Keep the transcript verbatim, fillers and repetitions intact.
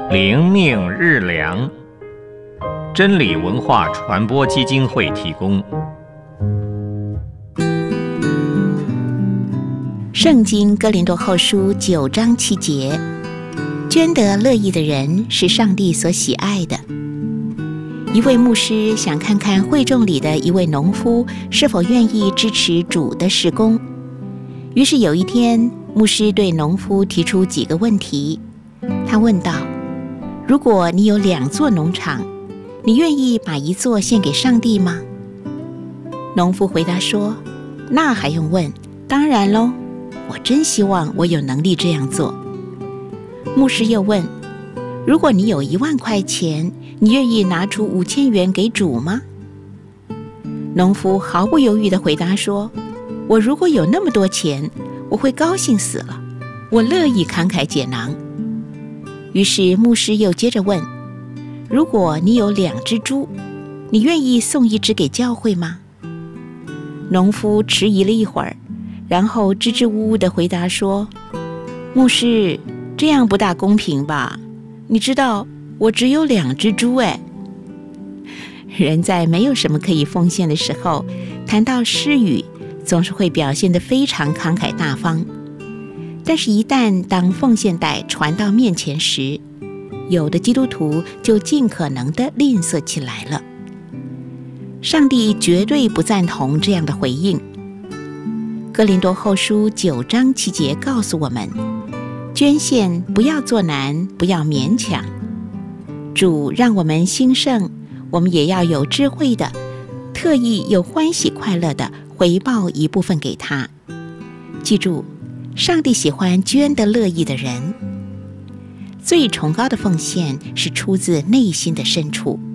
灵命日粮，真理文化传播基金会提供。 圣经哥林多后书九章七节，捐得乐意的人是上帝所喜爱的。一位牧师想看看会众里的一位农夫是否愿意支持主的事工，于是有一天，牧师对农夫提出几个问题。他问道：如果你有两座农场，你愿意把一座献给上帝吗？农夫回答说：那还用问，当然咯，我真希望我有能力这样做。牧师又问：如果你有一万块钱，你愿意拿出五千元给主吗？农夫毫不犹豫地回答说：我如果有那么多钱，我会高兴死了，我乐意慷慨解囊。于是牧师又接着问：如果你有两只猪，你愿意送一只给教会吗？农夫迟疑了一会儿，然后支支吾吾地回答说：牧师，这样不大公平吧？你知道我只有两只猪哎。人在没有什么可以奉献的时候，谈到施予，总是会表现得非常慷慨大方。但是一旦当奉献袋传到面前时，有的基督徒就尽可能地吝啬起来了。上帝绝对不赞同这样的回应。哥林多后书九章七节告诉我们，捐献不要做难，不要勉强。主让我们兴盛，我们也要有智慧的，特意又欢喜快乐的回报一部分给他。记住，上帝喜欢捐得乐意的人。最崇高的奉献是出自内心的深处，